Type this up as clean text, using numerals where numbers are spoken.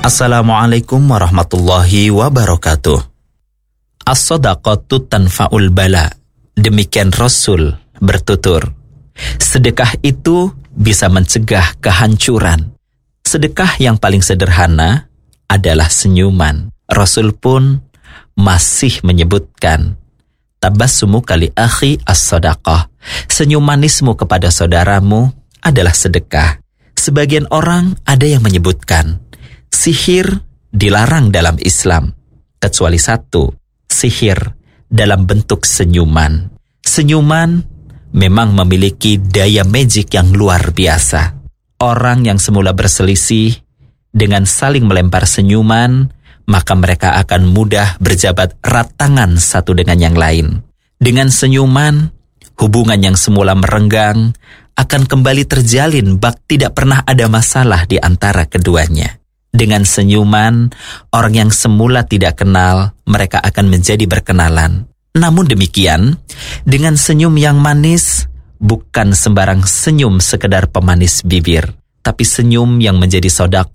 Assalamualaikum warahmatullahi wabarakatuh. As-shadaqatu tanfa'ul bala. Demikian Rasul bertutur. Sedekah itu bisa mencegah kehancuran. Sedekah yang paling sederhana adalah senyuman. Rasul pun masih menyebutkan, tabassumu kali akhi as-shadaqah. Senyum manismu kepada saudaramu adalah sedekah. Sebagian orang ada yang menyebutkan, sihir dilarang dalam Islam, kecuali satu, sihir dalam bentuk senyuman. Senyuman memang memiliki daya magic yang luar biasa. Orang yang semula berselisih, dengan saling melempar senyuman, maka mereka akan mudah berjabat erat tangan satu dengan yang lain. Dengan senyuman, hubungan yang semula merenggang akan kembali terjalin bak tidak pernah ada masalah di antara keduanya. Dengan senyuman, orang yang semula tidak kenal, mereka akan menjadi berkenalan. Namun demikian, dengan senyum yang manis, bukan sembarang senyum sekedar pemanis bibir, tapi senyum yang menjadi sedekah